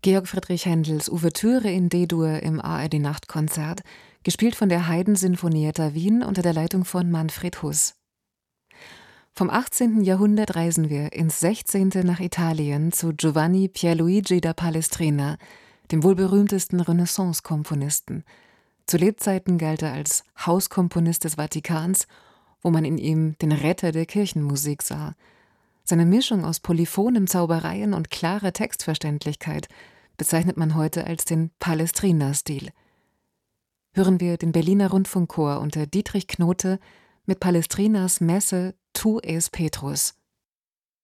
Georg Friedrich Händels Ouvertüre in D-Dur im ARD-Nachtkonzert, gespielt von der Haydn-Sinfonietta Wien unter der Leitung von Manfred Huss. Vom 18. Jahrhundert reisen wir ins 16. nach Italien zu Giovanni Pierluigi da Palestrina, dem wohl berühmtesten Renaissance-Komponisten. Zu Lebzeiten galt er als Hauskomponist des Vatikans, wo man in ihm den Retter der Kirchenmusik sah. Seine Mischung aus polyphonen Zaubereien und klarer Textverständlichkeit bezeichnet man heute als den Palestrina-Stil. Hören wir den Berliner Rundfunkchor unter Dietrich Knote mit Palestrinas Messe Tu es Petrus.